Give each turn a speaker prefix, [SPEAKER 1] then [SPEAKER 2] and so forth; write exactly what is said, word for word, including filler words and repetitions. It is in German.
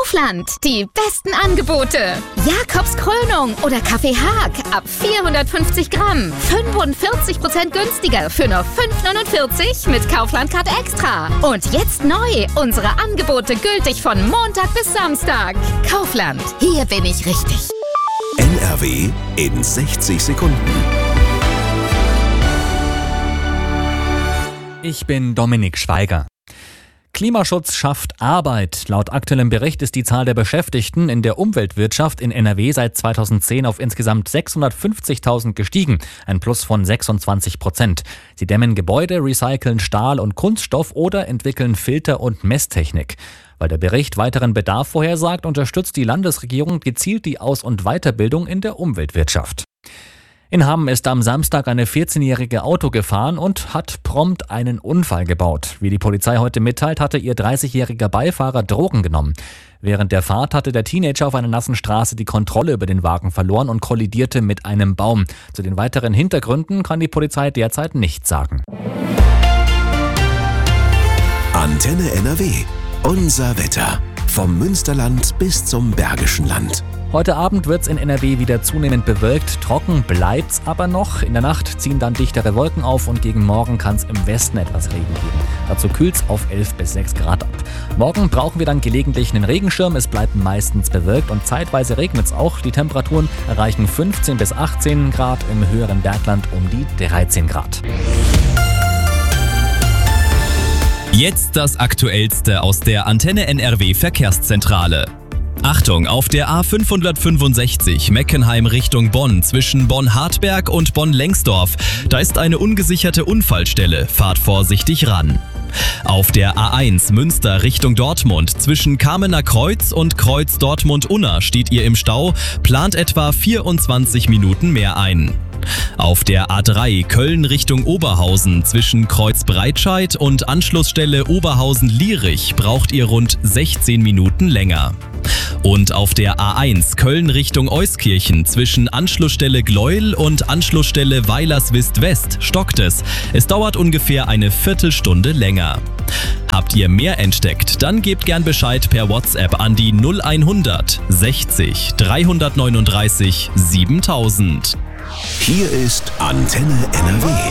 [SPEAKER 1] Kaufland, die besten Angebote. Jakobs Krönung oder Kaffee Haag ab vierhundertfünfzig Gramm. fünfundvierzig Prozent günstiger für nur fünf neunundvierzig mit Kaufland-Card Extra. Und jetzt neu, unsere Angebote gültig von Montag bis Samstag. Kaufland, hier bin ich richtig.
[SPEAKER 2] N R W in sechzig Sekunden.
[SPEAKER 3] Ich bin Dominik Schweiger. Klimaschutz schafft Arbeit. Laut aktuellem Bericht ist die Zahl der Beschäftigten in der Umweltwirtschaft in N R W seit zweitausendzehn auf insgesamt sechshundertfünfzigtausend gestiegen, ein Plus von sechsundzwanzig Prozent. Sie dämmen Gebäude, recyceln Stahl und Kunststoff oder entwickeln Filter- und Messtechnik. Weil der Bericht weiteren Bedarf vorhersagt, unterstützt die Landesregierung gezielt die Aus- und Weiterbildung in der Umweltwirtschaft. In Hamm ist am Samstag eine vierzehnjährige Auto gefahren und hat prompt einen Unfall gebaut. Wie die Polizei heute mitteilt, hatte ihr dreißigjähriger Beifahrer Drogen genommen. Während der Fahrt hatte der Teenager auf einer nassen Straße die Kontrolle über den Wagen verloren und kollidierte mit einem Baum. Zu den weiteren Hintergründen kann die Polizei derzeit nichts sagen.
[SPEAKER 2] Antenne N R W. Unser Wetter. Vom Münsterland bis zum Bergischen Land.
[SPEAKER 3] Heute Abend wird es in N R W wieder zunehmend bewölkt. Trocken bleibt's aber noch. In der Nacht ziehen dann dichtere Wolken auf und gegen Morgen kann es im Westen etwas Regen geben. Dazu kühlt's auf elf bis sechs Grad ab. Morgen brauchen wir dann gelegentlich einen Regenschirm. Es bleibt meistens bewölkt und zeitweise regnet's auch. Die Temperaturen erreichen fünfzehn bis achtzehn Grad, im höheren Bergland um die dreizehn Grad.
[SPEAKER 4] Jetzt das Aktuellste aus der Antenne N R W Verkehrszentrale. Achtung, auf der A fünfhundertfünfundsechzig Meckenheim Richtung Bonn zwischen Bonn-Hartberg und Bonn-Lengsdorf. Da ist eine ungesicherte Unfallstelle. Fahrt vorsichtig ran. Auf der A eins Münster Richtung Dortmund zwischen Kamener Kreuz und Kreuz Dortmund-Unna steht ihr im Stau. Plant etwa vierundzwanzig Minuten mehr ein. Auf der A drei Köln Richtung Oberhausen zwischen Kreuz Breitscheid und Anschlussstelle Oberhausen-Lierich braucht ihr rund sechzehn Minuten länger. Und auf der A eins Köln Richtung Euskirchen zwischen Anschlussstelle Gleuel und Anschlussstelle Weilerswist-West stockt es. Es dauert ungefähr eine Viertelstunde länger. Habt ihr mehr entdeckt? Dann gebt gern Bescheid per WhatsApp an die null hundert sechzig dreihundertneununddreißig siebentausend.
[SPEAKER 2] Hier ist Antenne N R W.